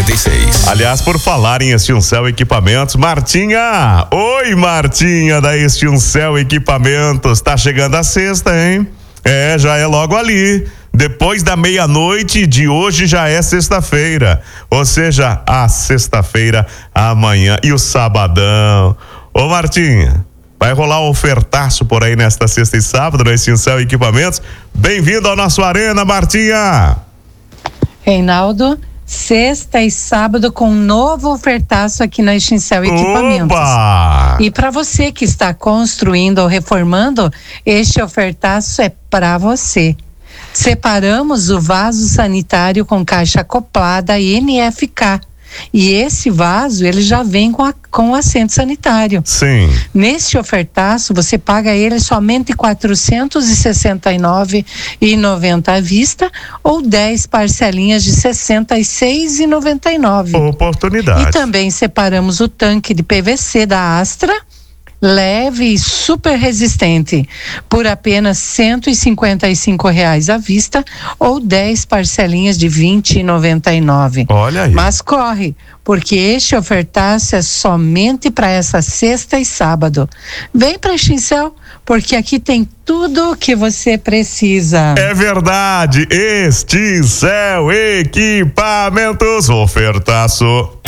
96. Aliás, por falar em Extincel Equipamentos, Martinha! Oi, Martinha da Extincel Equipamentos. Tá chegando a sexta, hein? Já é logo ali. Depois da meia-noite de hoje já é sexta-feira. Ou seja, a sexta-feira amanhã e o sabadão. Ô, Martinha, vai rolar um ofertaço por aí nesta sexta e sábado na Extincel Equipamentos. Bem-vindo ao nosso Arena, Martinha! Reinaldo, sexta e sábado com um novo ofertaço aqui na Extincel Equipamentos. Opa! E para você que está construindo ou reformando, este ofertaço é para você. Separamos o vaso sanitário com caixa acoplada NFK. E esse vaso, ele já vem com assento sanitário. Sim. Neste ofertaço, você paga ele somente R$ 469,90 à vista ou 10 parcelinhas de R$ 66,99. Oportunidade. E também separamos o tanque de PVC da Astra, leve e super resistente, por apenas R$ 155,00 à vista ou 10 parcelinhas de R$ 20,99. Olha aí. Mas corre, porque este ofertaço é somente para essa sexta e sábado. Vem para Extincel, porque aqui tem tudo o que você precisa. É verdade, Extincel Equipamentos, ofertaço.